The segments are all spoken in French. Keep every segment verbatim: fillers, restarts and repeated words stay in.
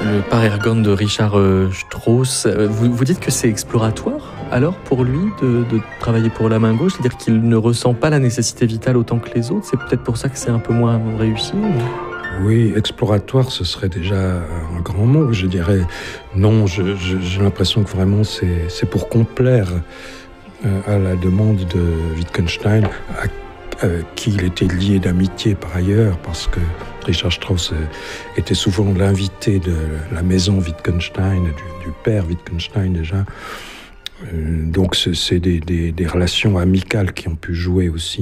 Le Parergon de Richard euh, Strauss. Vous, vous dites que c'est exploratoire, alors, pour lui, de, de travailler pour la main gauche, c'est-à-dire qu'il ne ressent pas la nécessité vitale autant que les autres. C'est peut-être pour ça que c'est un peu moins réussi. Mais... Oui, exploratoire, ce serait déjà un grand mot. Je dirais non, je, je, j'ai l'impression que vraiment c'est, c'est pour complaire euh, à la demande de Wittgenstein, à Euh, qui il était lié d'amitié par ailleurs, parce que Richard Strauss euh, était souvent l'invité de la maison Wittgenstein, du, du père Wittgenstein déjà. Euh, donc c'est, c'est des, des, des relations amicales qui ont pu jouer aussi.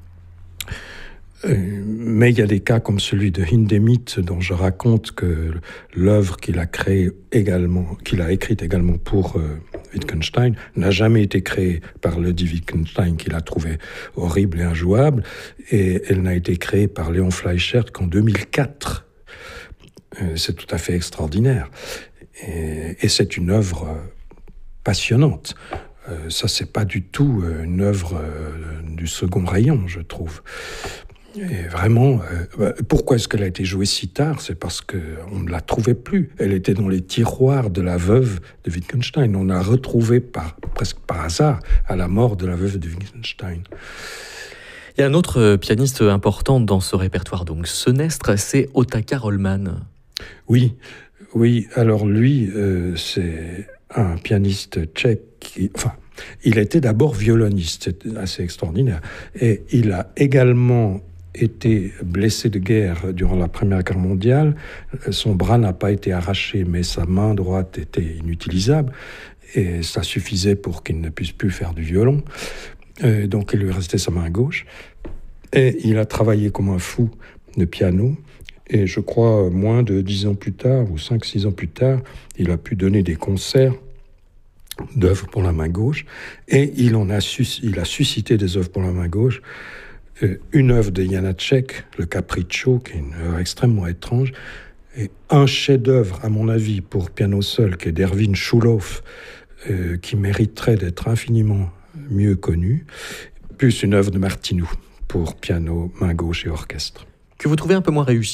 Euh, mais il y a des cas comme celui de Hindemith, dont je raconte que l'œuvre qu'il a créée également, qu'il a écrite également pour euh, Wittgenstein, n'a jamais été créée par le dit Wittgenstein, qu'il a trouvé horrible et injouable, et elle n'a été créée par Léon Fleischert qu'en deux mille quatre. Euh, c'est tout à fait extraordinaire. Et, et c'est une œuvre euh, passionnante. Euh, ça, c'est pas du tout euh, une œuvre euh, du second rayon, je trouve. Et vraiment, euh, pourquoi est-ce qu'elle a été jouée si tard ? C'est parce qu'on ne la trouvait plus. Elle était dans les tiroirs de la veuve de Wittgenstein. On l'a retrouvée par, presque par hasard à la mort de la veuve de Wittgenstein. Il y a un autre pianiste important dans ce répertoire, donc Senestre, c'est Otakar Holman. Oui, oui. Alors lui, euh, c'est un pianiste tchèque qui... Enfin, il était d'abord violoniste, c'est assez extraordinaire. Et il a également été blessé de guerre durant la Première Guerre mondiale. Son bras n'a pas été arraché, mais sa main droite était inutilisable. Et ça suffisait pour qu'il ne puisse plus faire du violon. Et donc il lui restait sa main gauche. Et il a travaillé comme un fou de piano. Et je crois, moins de dix ans plus tard, ou cinq, six ans plus tard, il a pu donner des concerts d'œuvres pour la main gauche, et il en a, sus- il a suscité des œuvres pour la main gauche. Euh, une œuvre de Janáček, le Capriccio, qui est une œuvre extrêmement étrange, et un chef-d'œuvre, à mon avis, pour piano seul, qui est d'Erwin Schulhoff, euh, qui mériterait d'être infiniment mieux connu, plus une œuvre de Martinou, pour piano, main gauche et orchestre. Que vous trouvez un peu moins réussi ?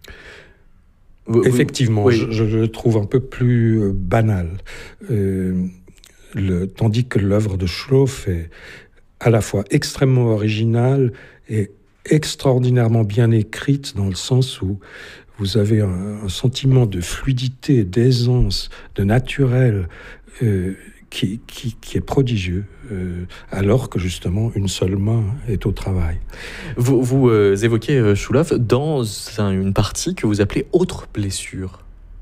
Vous, Effectivement, oui. je, je le trouve un peu plus euh, banal. Euh, le, tandis que l'œuvre de Schulhoff est à la fois extrêmement originale et extraordinairement bien écrite, dans le sens où vous avez un, un sentiment de fluidité, d'aisance, de naturel, euh, qui, qui, qui est prodigieux, euh, alors que justement une seule main est au travail. Vous, vous euh, évoquez euh, Schulhoff dans un, une partie que vous appelez « Autre blessure ».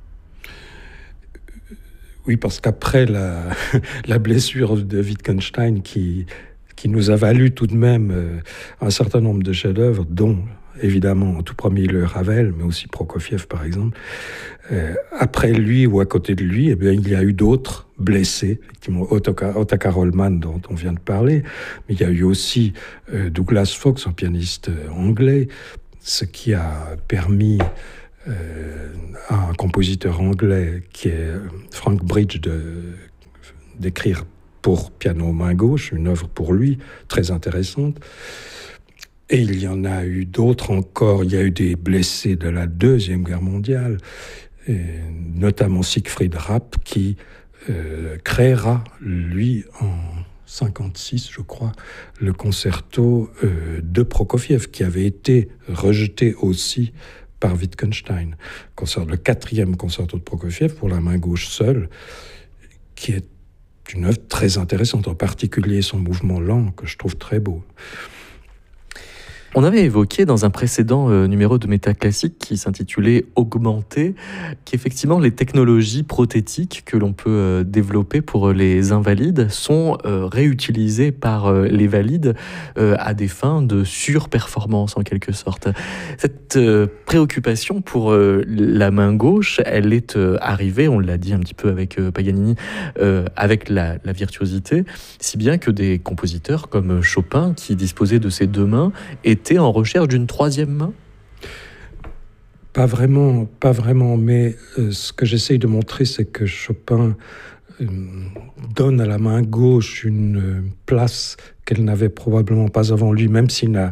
Oui, parce qu'après la, la blessure de Wittgenstein qui, qui nous a valu tout de même euh, un certain nombre de chefs-d'œuvre, dont évidemment en tout premier le Ravel, mais aussi Prokofiev par exemple, euh, après lui ou à côté de lui, eh bien, il y a eu d'autres blessés, effectivement Otakar, Otakar Holman dont on vient de parler, mais il y a eu aussi euh, Douglas Fox, un pianiste anglais, ce qui a permis euh, à un compositeur anglais qui est Frank Bridge de, d'écrire pour piano main gauche, une œuvre pour lui très intéressante. Et il y en a eu d'autres encore. Il y a eu des blessés de la Deuxième Guerre mondiale, et notamment Siegfried Rapp, qui euh, créera, lui, en cinquante-six, je crois, le concerto euh, de Prokofiev, qui avait été rejeté aussi par Wittgenstein. Le quatrième concerto de Prokofiev pour la main gauche seule, qui est une œuvre très intéressante, en particulier son mouvement lent, que je trouve très beau. On avait évoqué dans un précédent euh, numéro de Métaclassique qui s'intitulait « Augmenter » qu'effectivement les technologies prothétiques que l'on peut euh, développer pour les invalides sont euh, réutilisées par euh, les valides euh, à des fins de surperformance en quelque sorte. Cette euh, préoccupation pour euh, la main gauche, elle est euh, arrivée, on l'a dit un petit peu avec euh, Paganini, euh, avec la, la virtuosité, si bien que des compositeurs comme Chopin, qui disposait de ses deux mains, étaient en recherche d'une troisième main ? Pas vraiment, pas vraiment, mais euh, ce que j'essaye de montrer, c'est que Chopin euh, donne à la main gauche une euh, place qu'elle n'avait probablement pas avant lui, même s'il n'a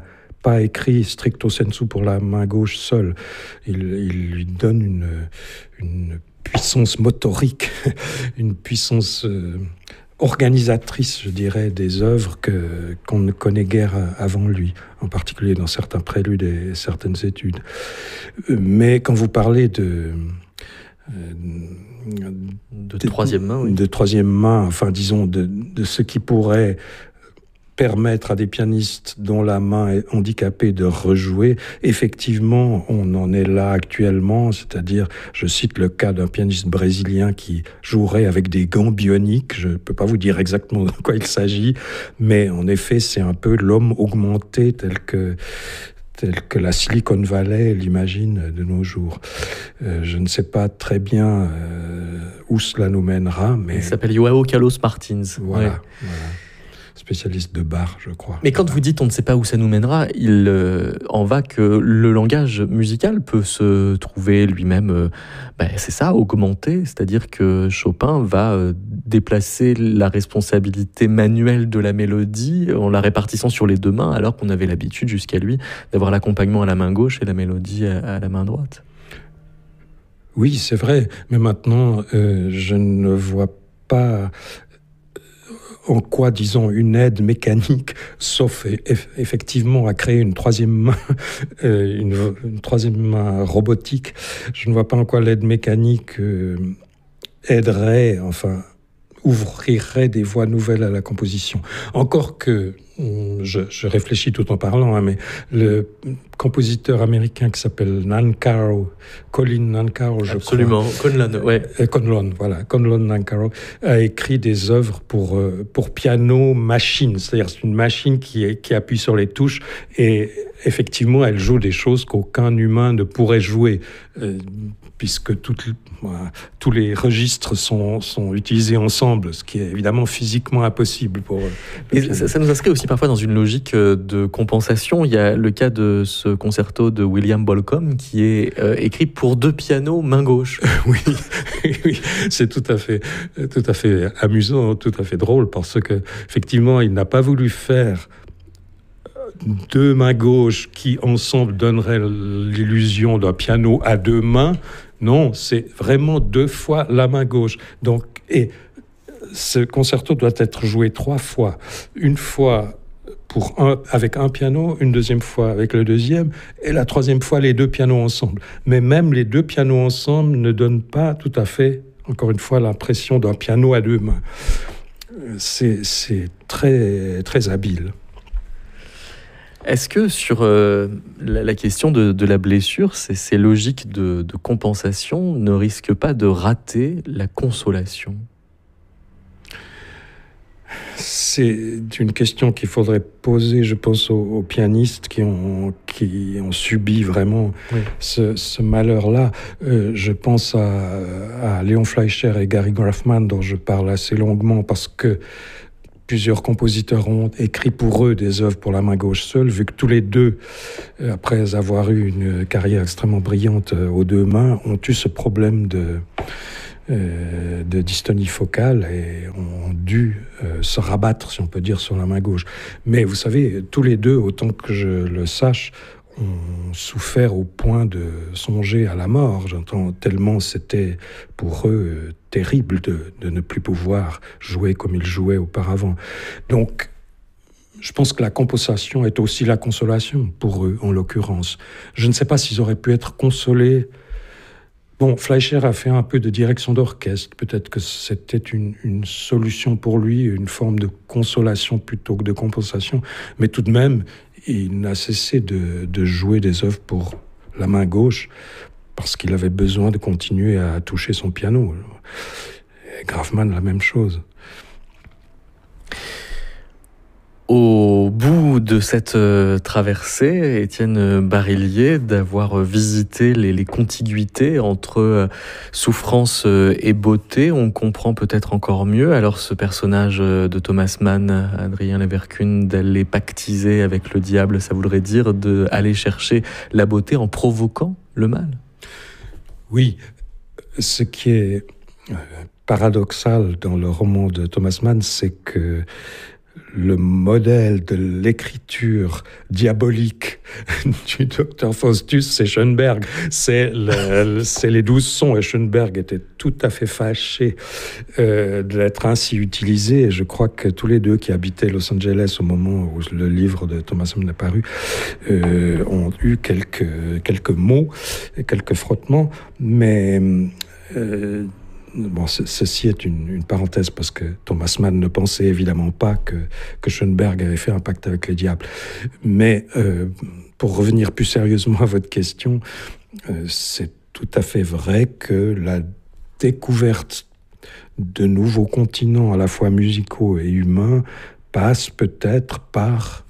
pas écrit stricto sensu pour la main gauche seule. Il, il lui donne une, une puissance motorique, une puissance euh, organisatrice, je dirais, des œuvres que, qu'on ne connaît guère avant lui, en particulier dans certains préludes et certaines études. Mais quand vous parlez de... Euh, de, de troisième main, oui. De troisième main, enfin disons, de, de ce qui pourrait permettre à des pianistes dont la main est handicapée de rejouer. Effectivement, on en est là actuellement, c'est-à-dire, je cite le cas d'un pianiste brésilien qui jouerait avec des gants bioniques. Je ne peux pas vous dire exactement de quoi il s'agit, mais en effet, c'est un peu l'homme augmenté tel que tel que la Silicon Valley l'imagine de nos jours. Euh, je ne sais pas très bien euh, où cela nous mènera, mais... Il s'appelle Joao Carlos Martins. Voilà, ouais. voilà. Spécialiste de bar, je crois. Mais quand vous dites on ne sait pas où ça nous mènera, il euh, en va que le langage musical peut se trouver lui-même, euh, ben c'est ça, augmenté, c'est-à-dire que Chopin va euh, déplacer la responsabilité manuelle de la mélodie en la répartissant sur les deux mains, alors qu'on avait l'habitude jusqu'à lui d'avoir l'accompagnement à la main gauche et la mélodie à, à la main droite. Oui, c'est vrai, mais maintenant, euh, je ne vois pas... en quoi, disons, une aide mécanique, sauf eff- effectivement à créer une troisième main, euh, une, une troisième main robotique, je ne vois pas en quoi l'aide mécanique euh, aiderait, enfin, ouvrirait des voies nouvelles à la composition. Encore que, je, je réfléchis tout en parlant, hein, mais le compositeur américain qui s'appelle Nancarrow, Colin Nancarrow, je Absolument. crois. Absolument, Conlon, ouais. Euh, Conlon, voilà. Conlon Nancarrow a écrit des œuvres pour, euh, pour piano machine, c'est-à-dire c'est une machine qui, est, qui appuie sur les touches et effectivement elle joue des choses qu'aucun humain ne pourrait jouer, euh, puisque toutes, voilà, tous les registres sont, sont utilisés ensemble, ce qui est évidemment physiquement impossible pour... Et ça, ça nous inscrit aussi parfois dans une logique de compensation. Il y a le cas de ce concerto de William Bolcom qui est euh, écrit pour deux pianos main gauche. Oui, oui, c'est tout à fait, tout à fait amusant, tout à fait drôle, parce que effectivement, il n'a pas voulu faire deux mains gauches qui ensemble donneraient l'illusion d'un piano à deux mains. Non, c'est vraiment deux fois la main gauche. Donc, et ce concerto doit être joué trois fois. Une fois pour un, avec un piano, une deuxième fois avec le deuxième, et la troisième fois les deux pianos ensemble. Mais même les deux pianos ensemble ne donnent pas tout à fait, encore une fois, l'impression d'un piano à deux mains. C'est, c'est très, très habile. Est-ce que sur euh, la, la question de, de la blessure, ces, ces logiques de, de compensation ne risquent pas de rater la consolation ? C'est une question qu'il faudrait poser, je pense, aux, aux pianistes qui ont, qui ont subi vraiment oui. ce, ce malheur-là. Euh, je pense à, à Léon Fleischer et Gary Grafman, dont je parle assez longuement, parce que plusieurs compositeurs ont écrit pour eux des œuvres pour la main gauche seule, vu que tous les deux, après avoir eu une carrière extrêmement brillante aux deux mains, ont eu ce problème de... Euh, de dystonie focale et ont dû euh, se rabattre, si on peut dire, sur la main gauche. Mais vous savez, tous les deux, autant que je le sache, ont souffert au point de songer à la mort. J'entends tellement c'était pour eux euh, terrible de, de ne plus pouvoir jouer comme ils jouaient auparavant. Donc, je pense que la compensation est aussi la consolation pour eux, en l'occurrence. Je ne sais pas s'ils auraient pu être consolés. Bon, Fleischer a fait un peu de direction d'orchestre. Peut-être que c'était une, une solution pour lui, une forme de consolation plutôt que de compensation. Mais tout de même, il n'a cessé de, de jouer des œuvres pour la main gauche parce qu'il avait besoin de continuer à toucher son piano. Et Grafman, la même chose. Au bout de cette euh, traversée, Étienne Barillier, d'avoir visité les, les contiguïtés entre euh, souffrance euh, et beauté, on comprend peut-être encore mieux alors ce personnage euh, de Thomas Mann, Adrien Leverkusen, d'aller pactiser avec le diable, ça voudrait dire d'aller chercher la beauté en provoquant le mal. Oui, ce qui est paradoxal dans le roman de Thomas Mann, c'est que le modèle de l'écriture diabolique du docteur Faustus, c'est Schoenberg. C'est, le, c'est les douze sons, et Schoenberg était tout à fait fâché euh, d'être ainsi utilisé. Et je crois que tous les deux qui habitaient Los Angeles au moment où le livre de Thomas Mann est paru euh, ont eu quelques, quelques mots, quelques frottements, mais... Euh, Bon, ceci est une, une parenthèse parce que Thomas Mann ne pensait évidemment pas que, que Schoenberg avait fait un pacte avec le diable. Mais euh, pour revenir plus sérieusement à votre question, euh, c'est tout à fait vrai que la découverte de nouveaux continents à la fois musicaux et humains passe peut-être par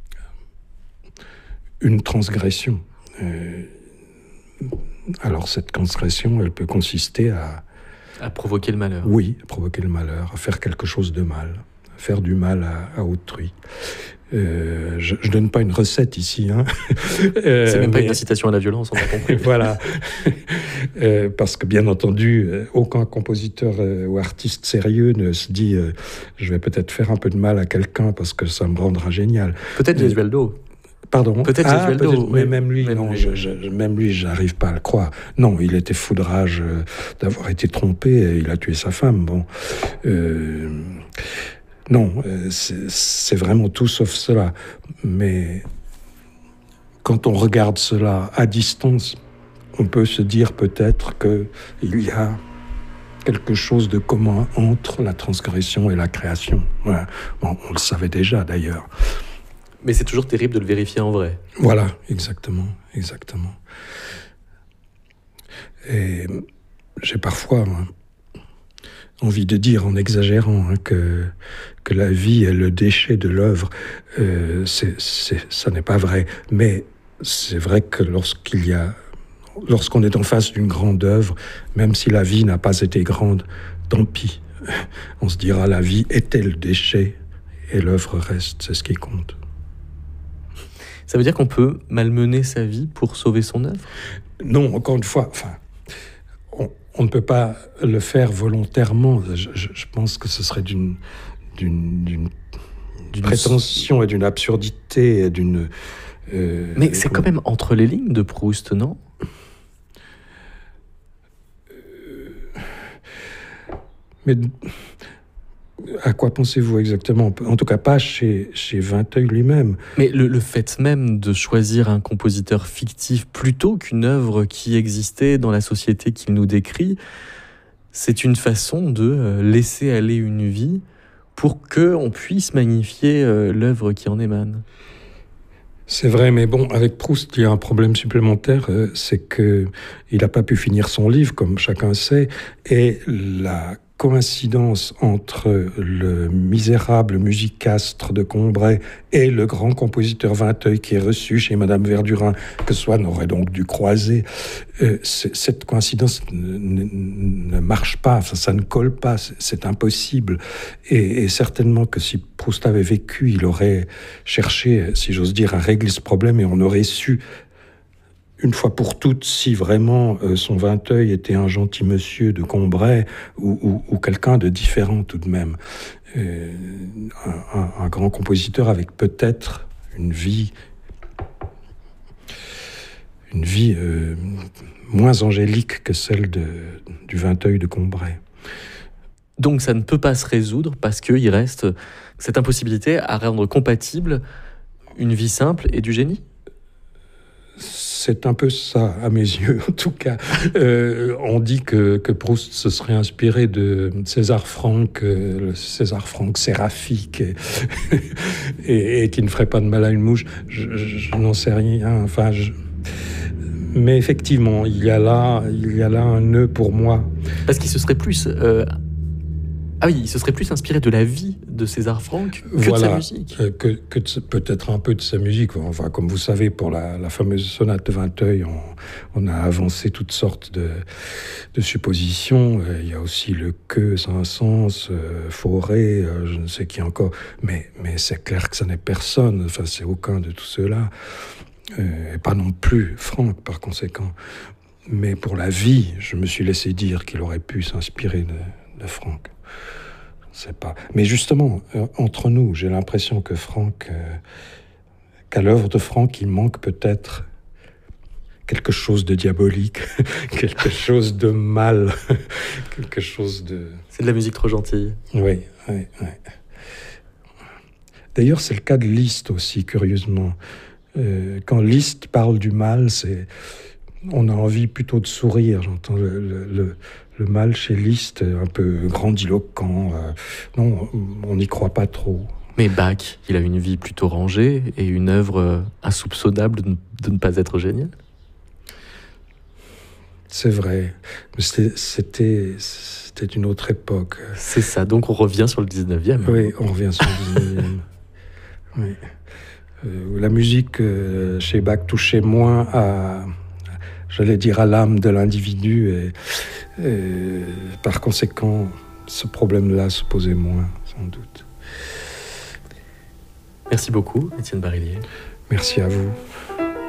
une transgression. Euh, alors cette transgression, elle peut consister à À provoquer le malheur. Oui, à provoquer le malheur, à faire quelque chose de mal, à faire du mal à, à autrui. Euh, je ne donne pas une recette ici. Hein. euh, C'est même pas mais... une incitation à la violence, on a compris. Voilà. euh, parce que bien entendu, aucun compositeur euh, ou artiste sérieux ne se dit euh, « je vais peut-être faire un peu de mal à quelqu'un parce que ça me rendra génial ». Peut-être euh, Gesualdo. Pardon. Peut-être ah, Gesualdo. Peut-être, mais même lui, même non, lui. Je, je, même lui, j'arrive pas à le croire. Non, il était fou de rage euh, d'avoir été trompé et il a tué sa femme. Bon, euh, non, euh, c'est, c'est vraiment tout sauf cela. Mais quand on regarde cela à distance, on peut se dire peut-être que il y a quelque chose de commun entre la transgression et la création. Ouais. Bon, on le savait déjà d'ailleurs. Mais c'est toujours terrible de le vérifier en vrai. Voilà, exactement, exactement. Et j'ai parfois hein, envie de dire, en exagérant, hein, que, que la vie est le déchet de l'œuvre. Euh, c'est, c'est, ça n'est pas vrai. Mais c'est vrai que lorsqu'il y a, lorsqu'on est en face d'une grande œuvre, même si la vie n'a pas été grande, tant pis. On se dira, la vie était le déchet et l'œuvre reste, c'est ce qui compte. Ça veut dire qu'on peut malmener sa vie pour sauver son œuvre ? Non, encore une fois, enfin, on, on ne peut pas le faire volontairement. Je, je, je pense que ce serait d'une, d'une, d'une, d'une prétention et d'une absurdité et d'une... Euh, Mais c'est comment... quand même entre les lignes de Proust, non ? euh, Mais... À quoi pensez-vous exactement ? En tout cas, pas chez, chez Vinteuil lui-même. Mais le, le fait même de choisir un compositeur fictif plutôt qu'une œuvre qui existait dans la société qu'il nous décrit, c'est une façon de laisser aller une vie pour qu'on puisse magnifier l'œuvre qui en émane. C'est vrai, mais bon, avec Proust, il y a un problème supplémentaire, euh, c'est qu'il n'a pas pu finir son livre, comme chacun sait, et la coïncidence entre le misérable musicastre de Combray et le grand compositeur Vinteuil qui est reçu chez Madame Verdurin, que Swann aurait donc dû croiser, euh, cette coïncidence ne, ne, ne marche pas, ça, ça ne colle pas, c'est, c'est impossible. Et, et certainement que si Proust avait vécu, il aurait cherché, si j'ose dire, à régler ce problème et on aurait su une fois pour toutes, si vraiment euh, son Vinteuil était un gentil monsieur de Combray ou, ou, ou quelqu'un de différent tout de même. Euh, un, un, un grand compositeur avec peut-être une vie, une vie euh, moins angélique que celle de, du Vinteuil de Combray. Donc ça ne peut pas se résoudre parce qu'il reste cette impossibilité à rendre compatible une vie simple et du génie ? C'est un peu ça, à mes yeux, en tout cas. Euh, on dit que, que Proust se serait inspiré de César Franck, euh, le César Franck séraphique, et, et, et qui ne ferait pas de mal à une mouche. Je, je, je n'en sais rien. Enfin, je... Mais effectivement, il y a là, il y a là un nœud pour moi. Parce qu'il se serait plus... Euh... Ah oui, il se serait plus inspiré de la vie de César Franck que voilà, de sa musique. Euh, que, que de, peut-être un peu de sa musique. Enfin, comme vous savez, pour la, la fameuse sonate de Vinteuil, on, on a avancé toutes sortes de, de suppositions. Euh, il y a aussi le que, Saint-Saëns, euh, Fauré, euh, je ne sais qui encore. Mais, mais c'est clair que ça n'est personne. Enfin, c'est aucun de tout cela. Euh, et pas non plus Franck, par conséquent. Mais pour la vie, je me suis laissé dire qu'il aurait pu s'inspirer de, de Franck. c'est pas. Mais justement, euh, entre nous, j'ai l'impression que Franck, euh, qu'à l'œuvre de Franck, il manque peut-être quelque chose de diabolique, quelque chose de mal, quelque chose de... C'est de la musique trop gentille. Oui, oui, oui. D'ailleurs, c'est le cas de Liszt aussi, curieusement. Euh, quand Liszt parle du mal, c'est... on a envie plutôt de sourire. J'entends le, le, le, le mal chez Liszt un peu grandiloquent. Euh, non, on n'y croit pas trop. Mais Bach, il a une vie plutôt rangée et une œuvre insoupçonnable de ne, de ne pas être géniale. C'est vrai. Mais c'était, c'était, c'était une autre époque. C'est ça, donc on revient sur le dix-neuvième. Oui, on revient sur le dix-neuvième. Oui. Euh, la musique euh, chez Bach touchait moins à, j'allais dire, à l'âme de l'individu. Et, et par conséquent, ce problème-là se posait moins, sans doute. Merci beaucoup, Étienne Barillier. Merci à vous.